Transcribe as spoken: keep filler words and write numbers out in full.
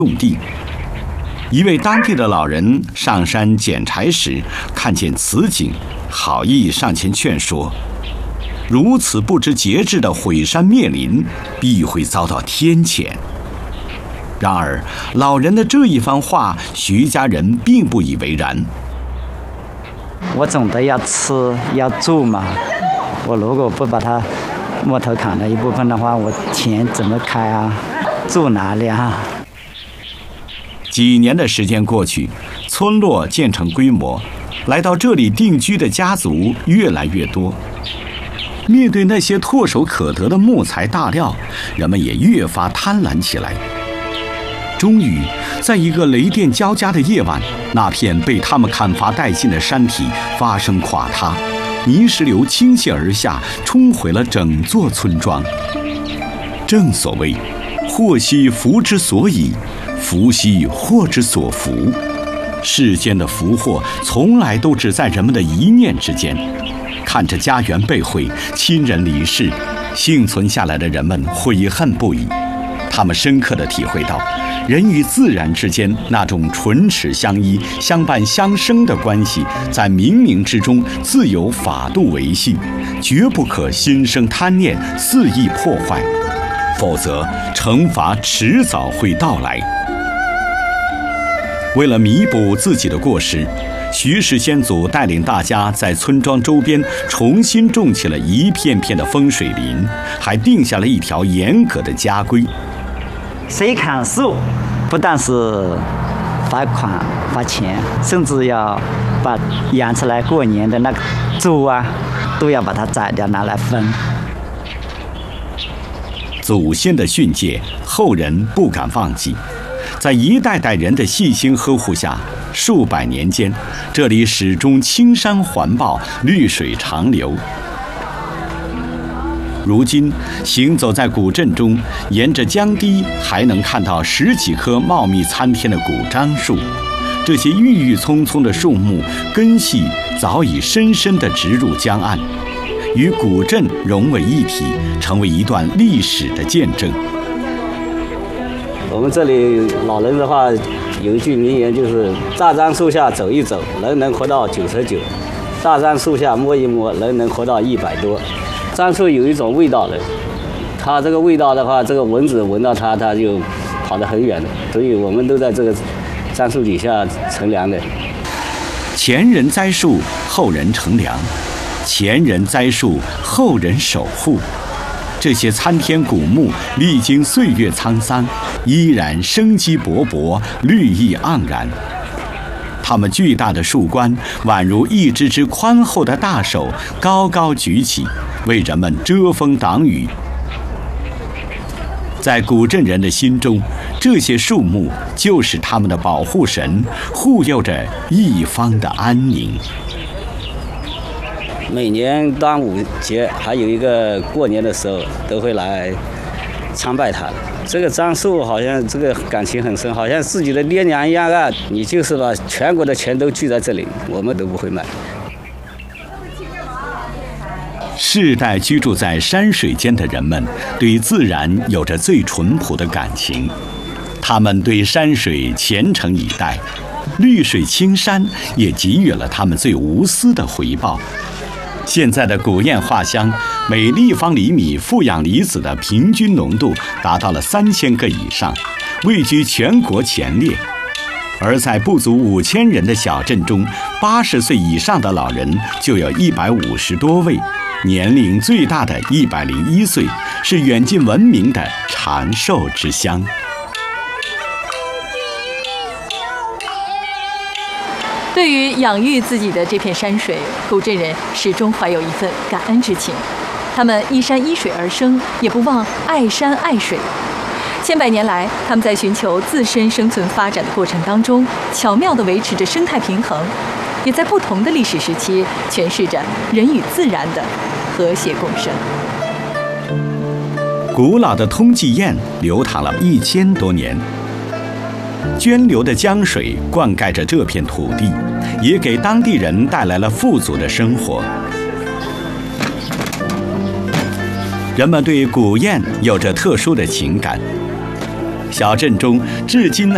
用地。一位当地的老人上山捡柴时，看见此景，好意上前劝说：如此不知节制的毁山灭林，必会遭到天谴。然而，老人的这一番话，徐家人并不以为然。 我总得要吃要住嘛，我如果不把它木头砍了一部分的话，我钱怎么开啊？住哪里啊？ 几年的时间过去，村落渐成规模，来到这里定居的家族越来越多。面对那些唾手可得的木材大料，人们也越发贪婪起来。终于，在一个雷电交加的夜晚，那片被他们砍伐殆尽的山体发生垮塌，泥石流倾泻而下，冲毁了整座村庄。正所谓，祸兮福之所倚，福兮祸之所伏。世间的福祸从来都只在人们的一念之间。看着家园被毁，亲人离世，幸存下来的人们悔恨不已。他们深刻地体会到，人与自然之间那种唇齿相依、相伴相生的关系，在冥冥之中自有法度维系，绝不可心生贪念，肆意破坏，否则惩罚迟早会到来。为了弥补自己的过失，徐氏先祖带领大家在村庄周边重新种起了一片片的风水林，还定下了一条严格的家规： 谁砍树，不但是罚款罚钱，甚至要把养出来过年的那个猪啊，都要把它宰掉拿来分。 祖先的训诫，后人不敢忘记。在一代代人的细心呵护下，数百年间，这里始终青山环抱，绿水长流。如今行走在古镇中，沿着江堤还能看到十几棵茂密参天的古樟树。这些郁郁葱葱的树木根系早已深深地植入江岸，与古镇融为一体，成为一段历史的见证。 我们这里老人的话有一句名言，就是大樟树下走一走，人能活到九十九；大樟树下摸一摸，人能活到一百多。樟树有一种味道的，它这个味道的话，这个蚊子闻到它，它就跑得很远的，所以我们都在这个樟树底下乘凉的。 前人栽树，后人乘凉；前人栽树，后人守护。这些参天古木历经岁月沧桑，依然生机勃勃，绿意盎然。它们巨大的树冠宛如一只只宽厚的大手，高高举起，为人们遮风挡雨。在古镇人的心中，这些树木就是他们的保护神，护佑着一方的安宁。 每年端午节还有一个过年的时候，都会来参拜他。这个樟树好像这个感情很深，好像自己的爹娘一样啊！你就是把全国的钱都聚在这里，我们都不会卖。 世代居住在山水间的人们，对自然有着最淳朴的感情，他们对山水虔诚以待，绿水青山也给予了他们最无私的回报。现在的古堰画乡，每立方厘米负氧离子的平均浓度达到了三千个以上，位居全国前列。而在不足五千人的小镇中，八十岁以上的老人就有一百五十多位，年龄最大的一百零一岁，是远近闻名的长寿之乡。 对于养育自己的这片山水，古镇人始终怀有一份感恩之情。他们依山依水而生，也不忘爱山爱水。千百年来，他们在寻求自身生存发展的过程当中，巧妙地维持着生态平衡，也在不同的历史时期诠释着人与自然的和谐共生。 古老的通济堰流淌了一千多年，涓流的江水灌溉着这片土地，也给当地人带来了富足的生活。人们对古堰有着特殊的情感。小镇中至今